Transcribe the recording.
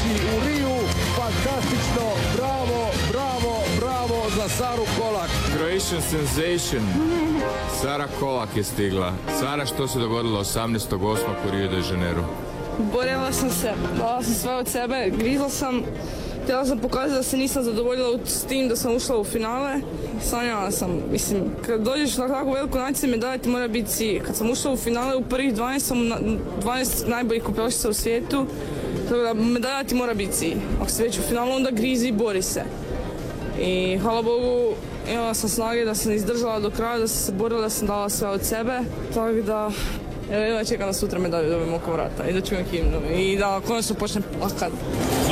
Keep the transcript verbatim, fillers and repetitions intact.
pobjedi u Riju. Fantastično, bravo, bravo, bravo za Saru Kolak. Croatian sensation. Sara Kolak je stigla. Sara, što se dogodilo osamnaestog osmog u Rio de Janeiro? Borila sam se, dala sam sve od sebe, grizla sam. Htjela sam pokazati da se nisam zadovoljila s tim da sam ušla u finale. Sanjala sam, mislim, kad dođeš na tako veliku naciju medalja ti mora biti cilj. Kad sam ušla u finale u prvih dvanaest, sam dvanaest najboljih kupašica u svijetu. Tako da medalja ti mora biti cilj. Ako si već u finalu, onda grizi i bori se. I hvala Bogu, imala sam snage da sam izdržala do kraja, da sam se borila, da sam dala sve od sebe. Tako da, evo, čekam da sutra medalju dobijem oko vrata i da čujem himnu i da konačno počnem plakat.